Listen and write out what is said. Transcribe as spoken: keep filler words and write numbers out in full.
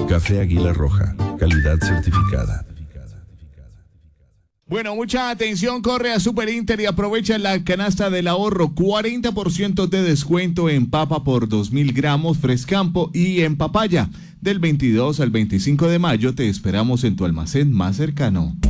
Café Águila Roja, calidad certificada. Bueno, mucha atención, corre a Super Inter y aprovecha la canasta del ahorro, cuarenta por ciento de descuento en papa por dos mil gramos Frescampo y en papaya. Del veintidós al veinticinco de mayo te esperamos en tu almacén más cercano.